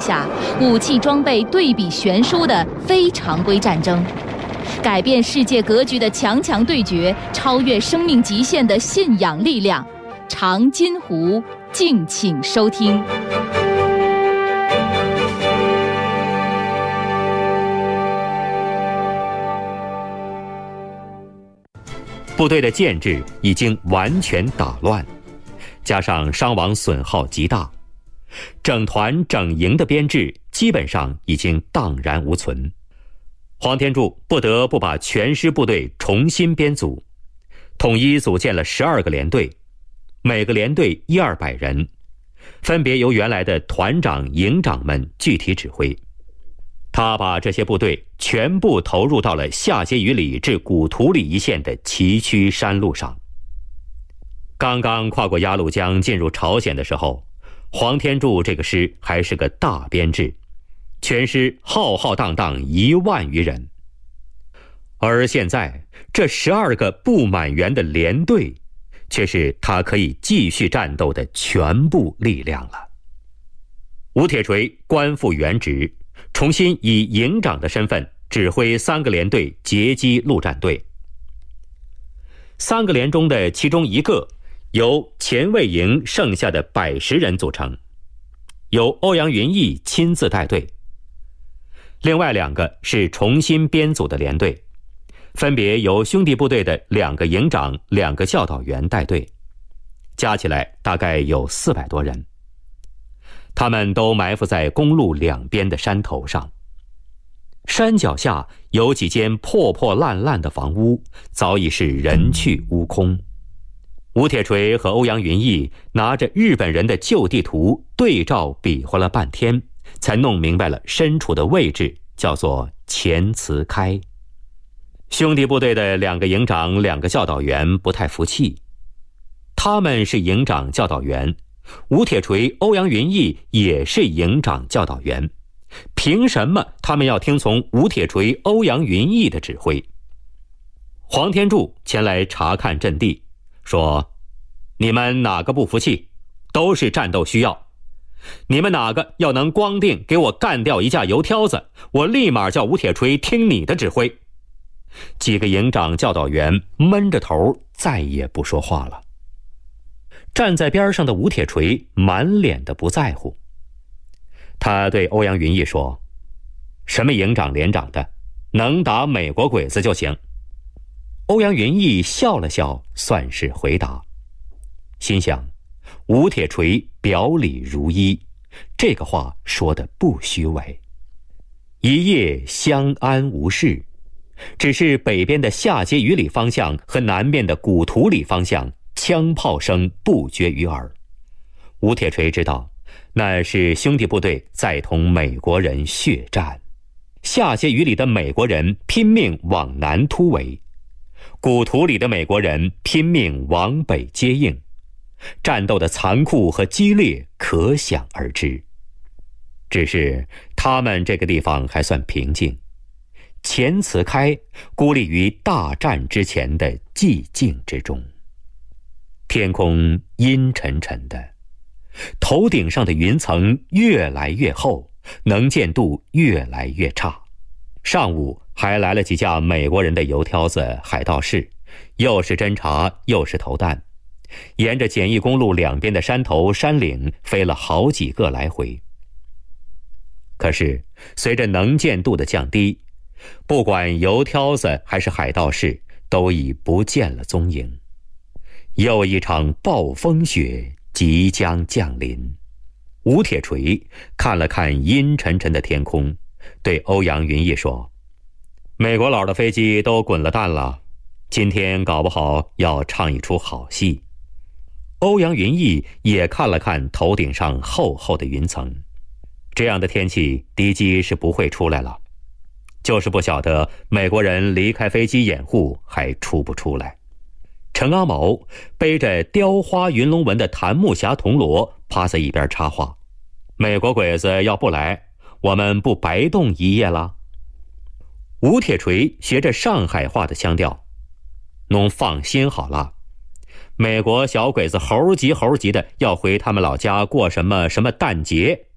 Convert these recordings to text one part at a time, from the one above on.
下，武器装备对比悬殊的非常规战争，改变世界格局的强强对决，超越生命极限的信仰力量。长津湖，敬请收听。 部队的建制已经完全打乱，加上伤亡损耗极大，整团整营的编制基本上已经荡然无存。黄天柱不得不把全师部队重新编组，统一组建了12个连队，每个连队100-200人，分别由原来的团长、营长们具体指挥。他把这些部队全部投入到了下碣隅里至古图里一线的崎岖山路上。刚刚跨过鸭绿江进入朝鲜的时候，黄天柱这个师还是个大编制，全师浩浩荡荡1万余人。而现在这12个不满员的连队，却是他可以继续战斗的全部力量了。吴铁锤官复原职，重新以营长的身份指挥3个连队截击陆战队。3个连中的其中一个由前卫营剩下的110人组成，由欧阳云逸亲自带队。另外2个是重新编组的连队，分别由兄弟部队的2个营长、2个教导员带队，加起来大概有400多人。他们都埋伏在公路两边的山头上，山脚下有几间破破烂烂的房屋，早已是人去屋空。吴铁锤和欧阳云逸拿着日本人的旧地图对照比划了半天，才弄明白了身处的位置叫做前祠开。兄弟部队的2个营长、2个教导员不太服气，他们是营长、教导员，吴铁锤、欧阳云逸也是营长、教导员，凭什么他们要听从吴铁锤、欧阳云逸的指挥？黄天柱前来查看阵地，说：你们哪个不服气？都是战斗需要。你们哪个要能光腚给我干掉一架油挑子，我立马叫吴铁锤听你的指挥。几个营长、教导员闷着头再也不说话了。站在边上的吴铁锤满脸的不在乎，他对欧阳云逸说：什么营长连长的，能打美国鬼子就行。欧阳云逸笑了笑，算是回答，心想吴铁锤表里如一，这个话说得不虚伪。一夜相安无事，只是北边的下碣隅里方向和南边的古图里方向枪炮声不绝于耳。吴铁锤知道那是兄弟部队在同美国人血战，下碣隅里的美国人拼命往南突围，古图里的美国人拼命往北接应，战斗的残酷和激烈可想而知。只是他们这个地方还算平静，前祠开孤立于大战之前的寂静之中。天空阴沉沉的，头顶上的云层越来越厚，能见度越来越差。上午还来了几架美国人的油挑子、海盗式，又是侦察又是投弹，沿着简易公路两边的山头山岭飞了好几个来回。可是随着能见度的降低，不管油挑子还是海盗式，都已不见了踪影。又一场暴风雪即将降临。吴铁锤看了看阴沉沉的天空，对欧阳云逸说：美国佬的飞机都滚了蛋了，今天搞不好要唱一出好戏。欧阳云逸也看了看头顶上厚厚的云层，这样的天气敌机是不会出来了，就是不晓得美国人离开飞机掩护还出不出来。陈阿毛背着雕花云龙纹的檀木匣铜锣趴在一边插话：美国鬼子要不来，我们不白冻一夜了？吴铁锤学着上海话的腔调：侬放心好了，美国小鬼子猴急猴急的要回他们老家过什么什么诞节，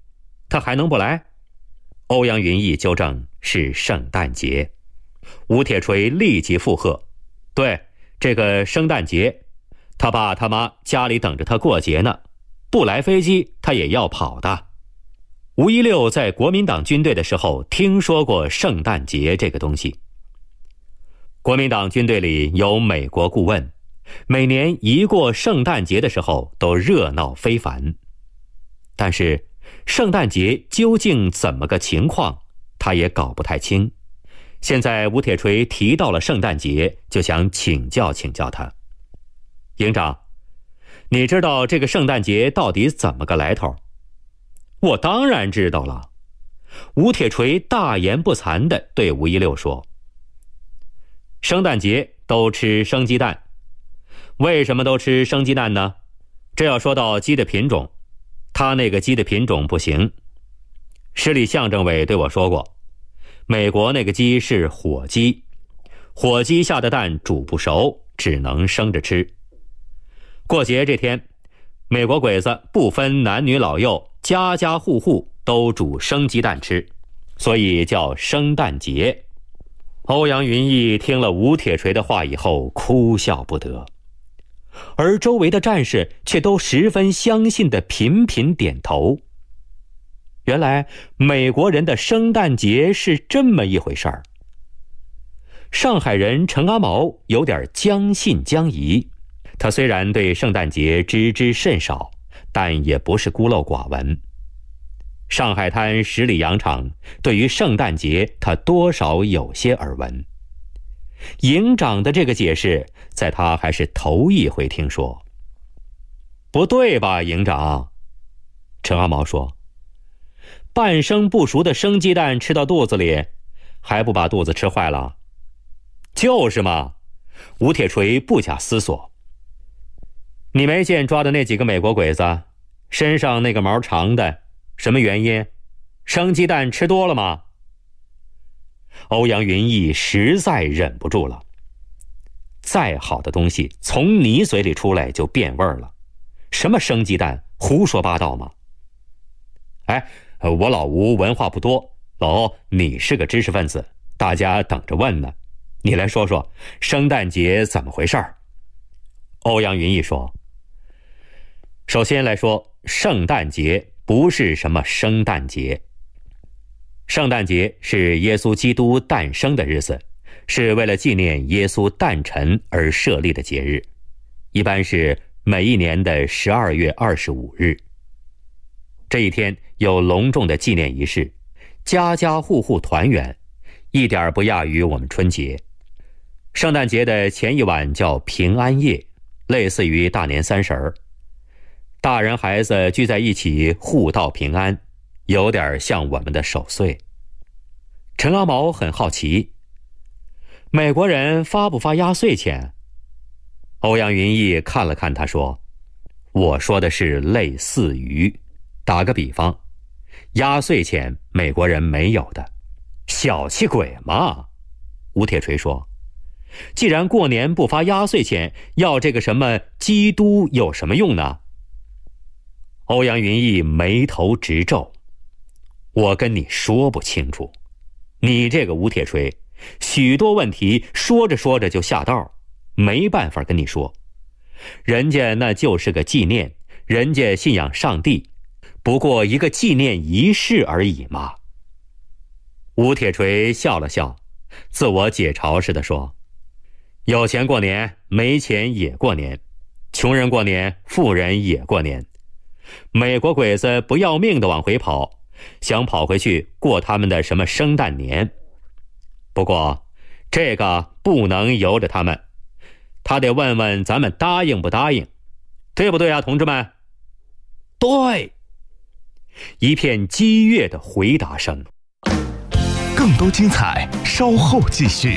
他还能不来？欧阳云逸纠正是圣诞节。吴铁锤立即附和，对，这个圣诞节，他爸他妈家里等着他过节呢，不来飞机他也要跑的。吴一六在国民党军队的时候听说过圣诞节这个东西。国民党军队里有美国顾问，每年一过圣诞节的时候都热闹非凡。但是圣诞节究竟怎么个情况，他也搞不太清。现在吴铁锤提到了圣诞节，就想请教他。营长，你知道这个圣诞节到底怎么个来头？我当然知道了。吴铁锤大言不惭地对吴一六说，圣诞节都吃生鸡蛋。为什么都吃生鸡蛋呢？这要说到鸡的品种，他那个鸡的品种不行。市里乡政委对我说过，美国那个鸡是火鸡，火鸡下的蛋煮不熟，只能生着吃。过节这天，美国鬼子不分男女老幼，家家户户都煮生鸡蛋吃，所以叫圣诞节。欧阳云逸听了吴铁锤的话以后哭笑不得，而周围的战士却都十分相信地频频点头。原来美国人的圣诞节是这么一回事儿。上海人陈阿毛有点将信将疑，他虽然对圣诞节知之甚少，但也不是孤陋寡闻。上海滩十里洋场对于圣诞节他多少有些耳闻。营长的这个解释在他还是头一回听说。不对吧，营长？陈阿毛说，半生不熟的生鸡蛋吃到肚子里，还不把肚子吃坏了？就是嘛。吴铁锤不假思索。你没见抓的那几个美国鬼子身上那个毛长的，什么原因？生鸡蛋吃多了吗？欧阳云逸实在忍不住了。再好的东西从你嘴里出来就变味儿了，什么生鸡蛋，胡说八道吗？哎，我老吴文化不多，老欧你是个知识分子，大家等着问呢，你来说说圣诞节怎么回事儿？欧阳云逸说，首先来说，圣诞节不是什么圣诞节。圣诞节是耶稣基督诞生的日子，是为了纪念耶稣诞辰而设立的节日，一般是每一年的12月25日。这一天有隆重的纪念仪式，家家户户团圆，一点不亚于我们春节。圣诞节的前一晚叫平安夜，类似于大年30，大人孩子聚在一起互道平安，有点像我们的守岁。陈阿毛很好奇，美国人发不发压岁钱？欧阳云逸看了看他说，我说的是类似于，打个比方，压岁钱美国人没有的。小气鬼嘛。吴铁锤说，既然过年不发压岁钱，要这个什么基督有什么用呢？欧阳云逸眉头直皱，我跟你说不清楚，你这个吴铁锤，许多问题说着说着就下道，没办法跟你说。人家那就是个纪念，人家信仰上帝，不过一个纪念仪式而已嘛。吴铁锤笑了笑，自我解嘲似的说，有钱过年，没钱也过年，穷人过年，富人也过年。美国鬼子不要命的往回跑，想跑回去过他们的什么圣诞年。不过这个不能由着他们，他得问问咱们答应不答应，对不对啊，同志们？对。一片激越的回答声。 更多精彩稍后继续。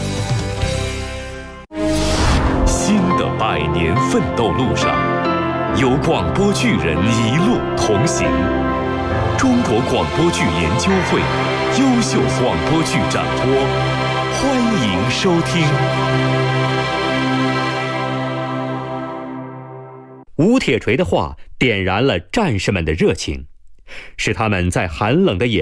新的100年奋斗路上，有广播剧人一路同行。中国广播剧研究会优秀广播剧展播，欢迎收听。 吴铁锤的话点燃了战士们的热情， 使他们在寒冷的野